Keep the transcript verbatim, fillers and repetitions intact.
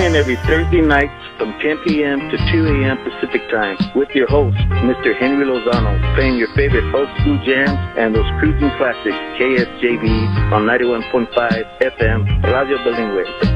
in every Thursday night from ten p.m. to two a.m. Pacific Time with your host, Mister Henry Lozano, playing your favorite old school jams and those cruising classics, K S J B on ninety-one point five F M, Radio Bilingüe.